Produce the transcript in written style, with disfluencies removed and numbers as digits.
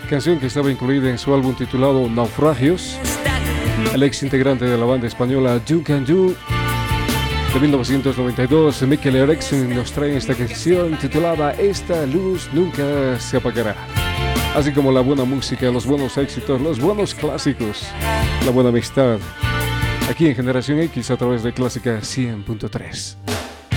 canción que estaba incluida en su álbum titulado Naufragios. El ex integrante de la banda española You Can You de 1992, Mikel Eriksen, nos trae esta canción titulada Esta luz nunca se apagará. Así como la buena música, los buenos éxitos, los buenos clásicos, la buena amistad, aquí en Generación X a través de Clásica 100.3.